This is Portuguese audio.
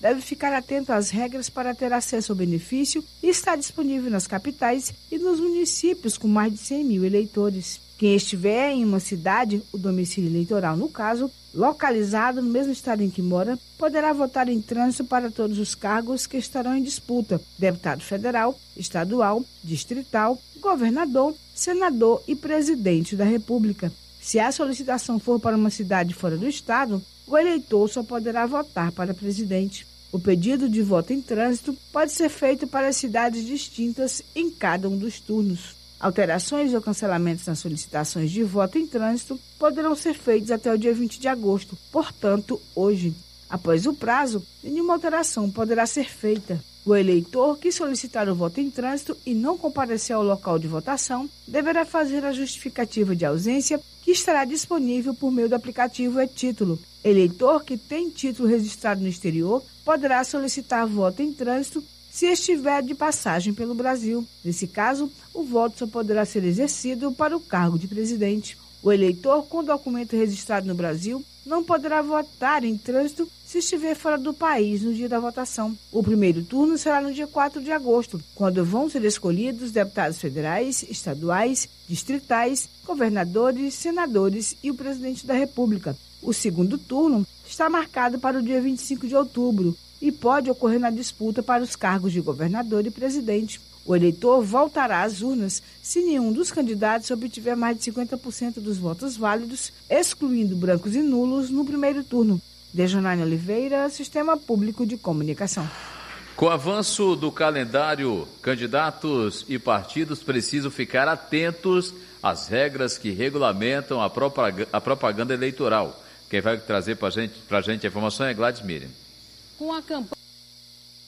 deve ficar atento às regras para ter acesso ao benefício e está disponível nas capitais e nos municípios com mais de 100 mil eleitores. Quem estiver em uma cidade, o domicílio eleitoral no caso, localizado no mesmo estado em que mora, poderá votar em trânsito para todos os cargos que estarão em disputa: deputado federal, estadual, distrital, governador, senador e presidente da República. Se a solicitação for para uma cidade fora do estado, o eleitor só poderá votar para presidente. O pedido de voto em trânsito pode ser feito para cidades distintas em cada um dos turnos. Alterações ou cancelamentos nas solicitações de voto em trânsito poderão ser feitos até o dia 20 de agosto, portanto, hoje. Após o prazo, nenhuma alteração poderá ser feita. O eleitor que solicitar o voto em trânsito e não comparecer ao local de votação deverá fazer a justificativa de ausência, que estará disponível por meio do aplicativo e-Título. Eleitor que tem título registrado no exterior poderá solicitar voto em trânsito se estiver de passagem pelo Brasil. Nesse caso, o voto só poderá ser exercido para o cargo de presidente. O eleitor com documento registrado no Brasil não poderá votar em trânsito se estiver fora do país no dia da votação. O primeiro turno será no dia 4 de agosto, quando vão ser escolhidos deputados federais, estaduais, distritais, governadores, senadores e o presidente da República. O segundo turno está marcado para o dia 25 de outubro e pode ocorrer na disputa para os cargos de governador e presidente. O eleitor voltará às urnas se nenhum dos candidatos obtiver mais de 50% dos votos válidos, excluindo brancos e nulos no primeiro turno. Dejanane Oliveira, Sistema Público de Comunicação. Com o avanço do calendário, candidatos e partidos precisam ficar atentos às regras que regulamentam a propaganda eleitoral. Quem vai trazer para a gente a informação é Gladys Miriam. Com a campanha